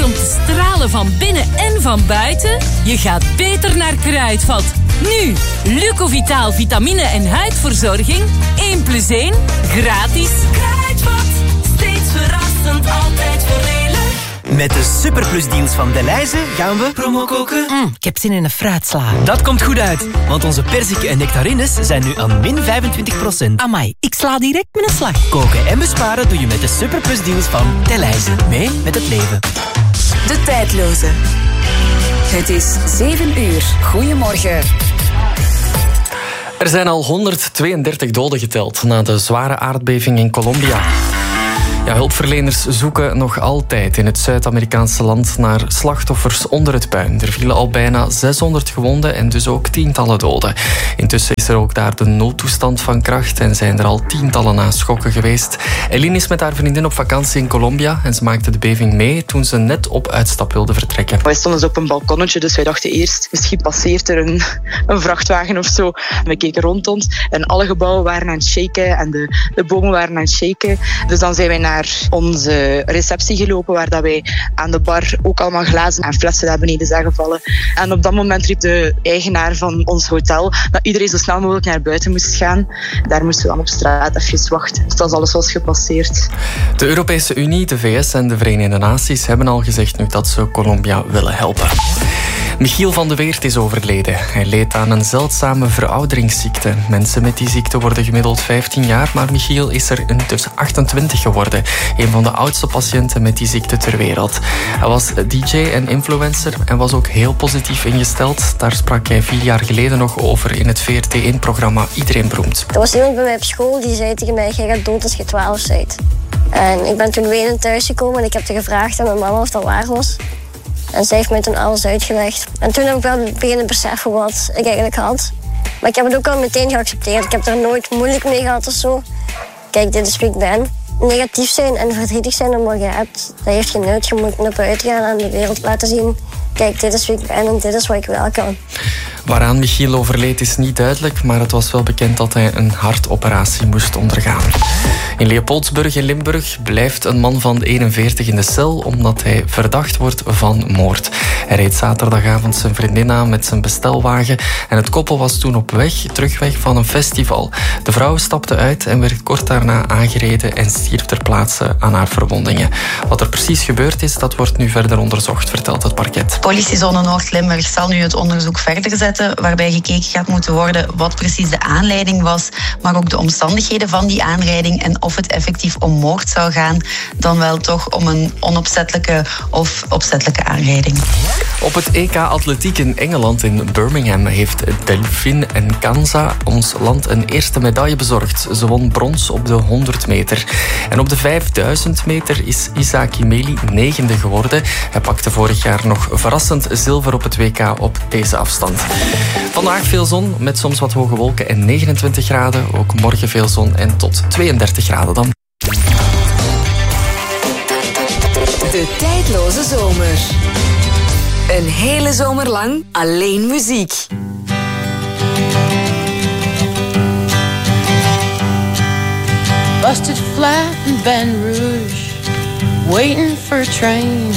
om te stralen van binnen en van buiten? Je gaat beter naar Kruidvat. Nu, Lucovitaal vitamine en huidverzorging. 1 + 1, gratis. Kruidvat, steeds verrassend, altijd voordelig. Met de superplusdeals van Delhaize gaan we promo koken. Ik heb zin in een fruitsla. Dat komt goed uit, want onze perziken en nectarines zijn nu aan min 25%. Amai, ik sla direct met een slag. Koken en besparen doe je met de superplusdeals van Delhaize. Mee met het leven. De tijdloze. Het is 7 uur. Goedemorgen. Er zijn al 132 doden geteld na de zware aardbeving in Colombia. Ja, hulpverleners zoeken nog altijd in het Zuid-Amerikaanse land naar slachtoffers onder het puin. Er vielen al bijna 600 gewonden en dus ook tientallen doden. Intussen is er ook daar de noodtoestand van kracht en zijn er al tientallen naschokken geweest. Eline is met haar vriendin op vakantie in Colombia en ze maakte de beving mee toen ze net op uitstap wilde vertrekken. Wij stonden op een balkonnetje, dus wij dachten eerst, misschien passeert er een vrachtwagen of zo. We keken rond ons en alle gebouwen waren aan het shaken en de bomen waren aan het shaken. Dus dan zijn wij naar onze receptie gelopen, waar dat wij aan de bar ook allemaal glazen en flessen naar beneden zagen vallen. En op dat moment riep de eigenaar van ons hotel dat iedereen zo snel mogelijk naar buiten moest gaan. Daar moesten we dan op straat even wachten. Dus dat alles was gepasseerd. De Europese Unie, de VS en de Verenigde Naties hebben al gezegd nu dat ze Colombia willen helpen. Michiel van de Weert is overleden. Hij leed aan een zeldzame verouderingsziekte. Mensen met die ziekte worden gemiddeld 15 jaar, maar Michiel is er intussen 28 geworden. Een van de oudste patiënten met die ziekte ter wereld. Hij was DJ en influencer en was ook heel positief ingesteld. Daar sprak hij 4 jaar geleden nog over in het VRT1-programma Iedereen Beroemd. Er was iemand bij mij op school die zei tegen mij: jij gaat dood als je 12 bent. En ik ben toen wenend thuisgekomen en ik heb te gevraagd aan mijn mama of dat waar was. En zij heeft mij toen alles uitgelegd. En toen heb ik wel beginnen beseffen wat ik eigenlijk had. Maar ik heb het ook al meteen geaccepteerd. Ik heb er nooit moeilijk mee gehad of zo. Kijk, dit is wie ik ben. Negatief zijn en verdrietig zijn om wat je hebt, dat heeft geen nut. Je moet naar buiten gaan en de wereld laten zien. Kijk, dit is wie ik ben en dit is wat ik wel kan. Waaraan Michiel overleed is niet duidelijk, maar het was wel bekend dat hij een hartoperatie moest ondergaan. In Leopoldsburg in Limburg blijft een man van 41 in de cel omdat hij verdacht wordt van moord. Hij reed zaterdagavond zijn vriendin aan met zijn bestelwagen en het koppel was toen op weg, terugweg van een festival. De vrouw stapte uit en werd kort daarna aangereden en stierf ter plaatse aan haar verwondingen. Wat er precies gebeurd is, dat wordt nu verder onderzocht, vertelt het parket. Politiezone Noord-Limburg zal nu het onderzoek verder zetten, waarbij gekeken gaat moeten worden wat precies de aanleiding was, maar ook de omstandigheden van die aanrijding en of het effectief om moord zou gaan, dan wel toch om een onopzettelijke of opzettelijke aanrijding. Op het EK Atletiek in Engeland in Birmingham heeft Delphine Nkanza ons land een eerste medaille bezorgd. Ze won brons op de 100 meter. En op de 5000 meter is Isa Kimeli 9e geworden. Hij pakte vorig jaar nog verrassend zilver op het WK op deze afstand. Vandaag veel zon met soms wat hoge wolken en 29 graden. Ook morgen veel zon en tot 32 graden dan. De tijdloze zomer. Een hele zomer lang alleen muziek. Busted flat in Baton Rouge, waiting for a train